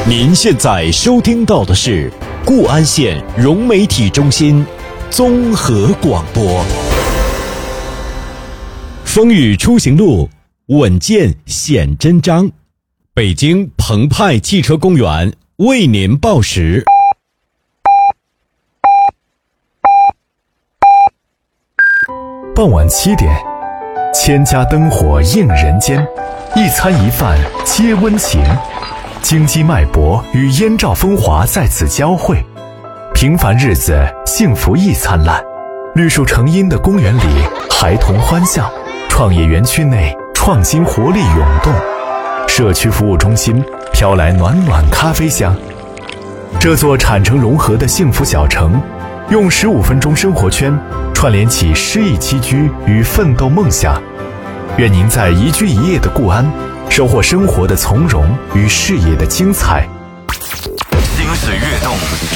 您现在收听到的是固安县融媒体中心综合广播。风雨出行路，稳健显真章。北京澎湃汽车公园为您报时。 傍晚7点，千家灯火映人间，一餐一饭皆温情，京畿脉搏与燕赵风华在此交汇，平凡日子幸福亦灿烂。绿树成荫的公园里，孩童欢笑；创业园区内，创新活力涌动；社区服务中心飘来暖暖咖啡香。这座产城融合的幸福小城，用15分钟生活圈串联起诗意栖居与奋斗梦想。愿您在一居一业的固安，收获生活的从容与事业的精彩。 心思跃动，